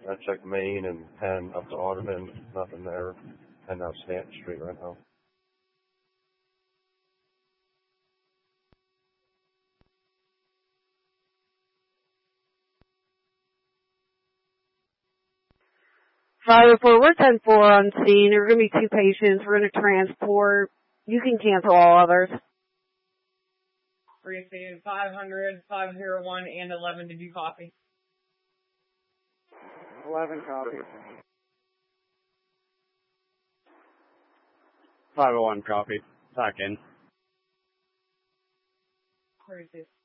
I checked Main and 10 up to Ottoman, nothing there. And now Stanton Street right now. Fire 4, we're 10-4 on scene. There are going to be 2 patients. We're going to transport. You can cancel all others. Received 500, 501, and 11. Did you copy? 11 copy. 501 copy. Back in. Received.